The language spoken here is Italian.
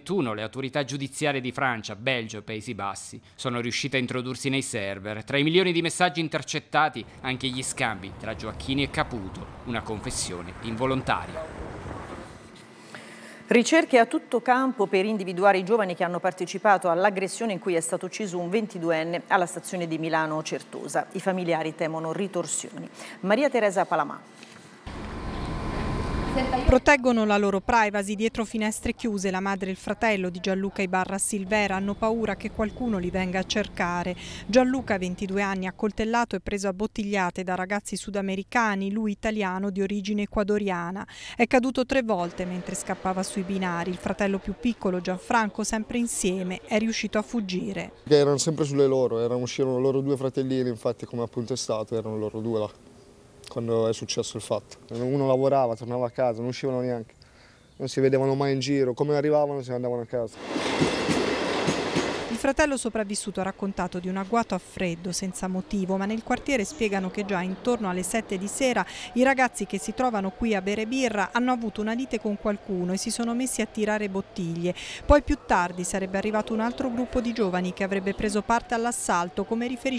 2021 le autorità giudiziarie di Francia, Belgio e Paesi Bassi sono riuscite a introdursi nei server. Tra i milioni di messaggi intercettati anche gli scambi tra Gioacchini e Caputo, una confessione involontaria. Ricerche a tutto campo per individuare i giovani che hanno partecipato all'aggressione in cui è stato ucciso un 22enne alla stazione di Milano Certosa. I familiari temono ritorsioni. Maria Teresa Palamà. Proteggono la loro privacy dietro finestre chiuse. La madre e il fratello di Gianluca Ibarra Silvera hanno paura che qualcuno li venga a cercare. Gianluca, 22 anni, accoltellato e preso a bottigliate da ragazzi sudamericani, lui italiano di origine ecuadoriana. È caduto 3 volte mentre scappava sui binari. Il fratello più piccolo, Gianfranco, sempre insieme, è riuscito a fuggire. Erano sempre sulle loro, uscivano loro 2 fratellini, infatti come appunto è stato, erano loro 2 là. Quando è successo il fatto. Uno lavorava, tornava a casa, non uscivano neanche, non si vedevano mai in giro, come arrivavano se ne andavano a casa. Il fratello sopravvissuto ha raccontato di un agguato a freddo senza motivo, ma nel quartiere spiegano che già intorno alle 7 di sera i ragazzi che si trovano qui a bere birra hanno avuto una lite con qualcuno e si sono messi a tirare bottiglie. Poi più tardi sarebbe arrivato un altro gruppo di giovani che avrebbe preso parte all'assalto, come riferisce